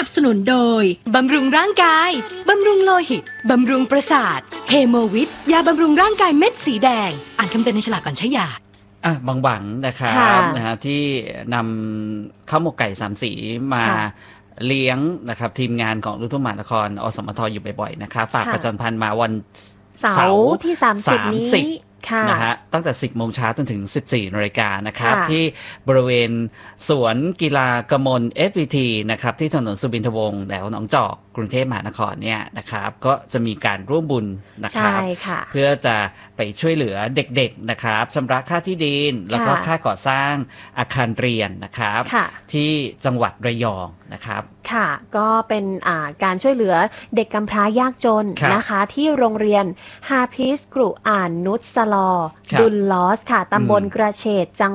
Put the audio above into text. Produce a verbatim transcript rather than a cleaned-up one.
นับสนุนโดยบำรุงร่างกายบำรุงโลหิตบำรุงประสาทเฮโมวิทยาบำรุงร่างกายเม็ดสีแดงอ่านคำเตือนในฉลากก่อนใช้ยาอ่ะบางหวังนะครับนะฮะที่นำข้าวหมกไก่สามสีมาเลี้ยงนะครับทีมงานของลูกทุ่งมหานครอสมทอยู่บ่อยๆนะครับฝากประจำพันธ์มาวันเสาร์ที่สามสิบนี้นะฮะตั้งแต่สิบโมงเช้าจนถึงสิบสี่นาฬิกานะครับที่บริเวณสวนกีฬากมล เอส วี ที นะครับที่ถนนสุบินทวงศ์แถวหนองจอกกรุงเทพมหานครเนี่ยนะครับก็จะมีการร่วมบุญนะครับเพื่อจะไปช่วยเหลือเด็กๆนะครับชำระค่าที่ดินแล้วก็ค่าก่อสร้างอาคารเรียนนะครับที่จังหวัดระยองนะครับค่ะก็เป็นการช่วยเหลือเด็กกำพร้ายากจนนะคะที่โรงเรียนฮาพิสกรุอ่านนุชสลอดุลลอสค่ะตำบลกระเฉดจัง